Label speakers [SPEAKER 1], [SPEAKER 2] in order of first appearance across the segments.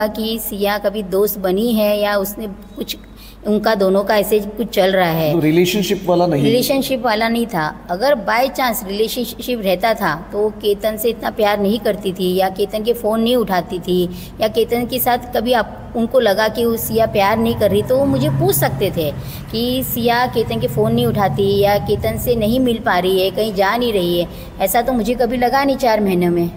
[SPEAKER 1] कि सिया कभी दोस्त बनी है या उसने कुछ उनका दोनों का ऐसे कुछ चल रहा है।
[SPEAKER 2] रिलेशनशिप वाला नहीं
[SPEAKER 1] था। अगर बाय चांस रिलेशनशिप रहता था तो केतन से इतना प्यार नहीं करती थी या केतन के फ़ोन नहीं उठाती थी या केतन के साथ कभी उनको लगा कि वो सिया प्यार नहीं कर रही तो वो मुझे पूछ सकते थे कि सिया केतन के फ़ोन नहीं उठाती या केतन से नहीं मिल पा रही है, कहीं जा नहीं रही है। ऐसा तो मुझे कभी लगा नहीं 4 महीनों में।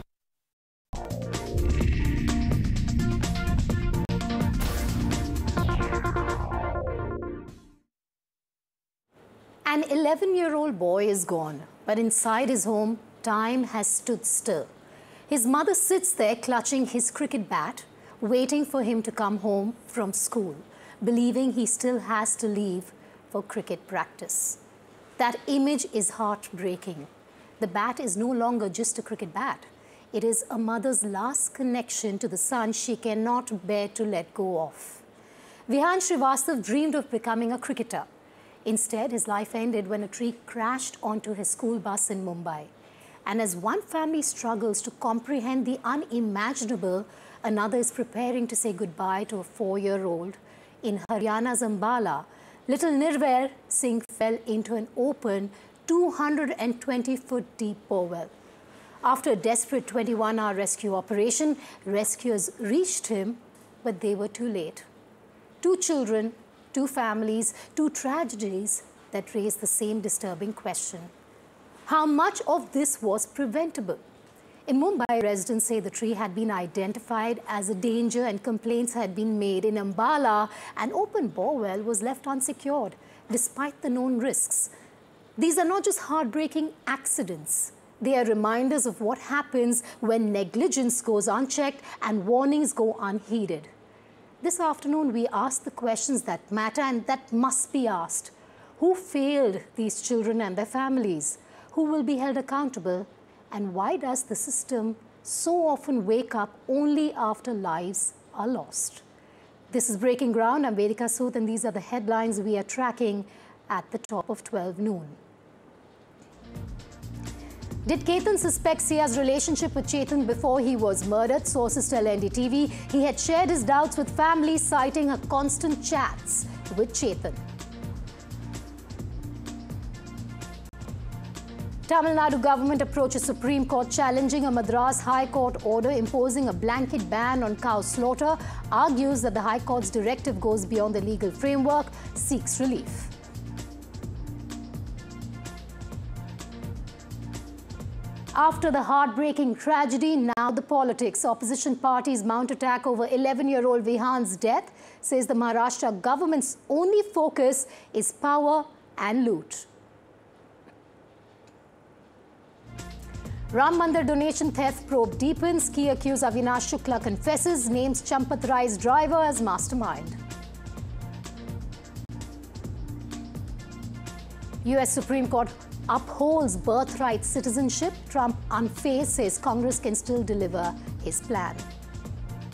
[SPEAKER 3] An 11-year-old boy is gone, but inside his home, time has stood still. His mother sits there clutching his cricket bat, waiting for him to come home from school, believing he still has to leave for cricket practice. That image is heartbreaking. The bat is no longer just a cricket bat. It is a mother's last connection to the son she cannot bear to let go of. Vihan Srivastav dreamed of becoming a cricketer. Instead, his life ended when a tree crashed onto his school bus in Mumbai. And as one family struggles to comprehend the unimaginable, another is preparing to say goodbye to a 4-year-old. In Haryana's Ambala, little Nirvair Singh fell into an open 220-foot deep borewell. After a desperate 21-hour rescue operation, rescuers reached him, but they were too late. 2 children, 2 families, 2 tragedies that raise the same disturbing question. How much of this was preventable? In Mumbai, residents say the tree had been identified as a danger and complaints had been made. In Ambala, an open borewell was left unsecured, despite the known risks. These are not just heartbreaking accidents. They are reminders of what happens when negligence goes unchecked and warnings go unheeded. This afternoon, we asked the questions that matter and that must be asked. Who failed these children and their families? Who will be held accountable? And why does the system so often wake up only after lives are lost? This is Breaking Ground. I'm Vedika Sood, and these are the headlines we are tracking at the top of 12 noon. Did Ketan suspect Sia's relationship with Chetan before he was murdered? Sources tell NDTV he had shared his doubts with family, citing her constant chats with Chetan. Tamil Nadu government approaches Supreme Court challenging a Madras High Court order imposing a blanket ban on cow slaughter, argues that the High Court's directive goes beyond the legal framework, seeks relief. After the heartbreaking tragedy, now the politics. Opposition parties mount attack over 11-year-old Vihan's death, says the Maharashtra government's only focus is power and loot. Ram Mandir donation theft probe deepens. Key accused Avinash Shukla confesses, names Champat Rai's driver as mastermind. US Supreme Court upholds birthright citizenship. Trump unfazed, says Congress can still deliver his plan.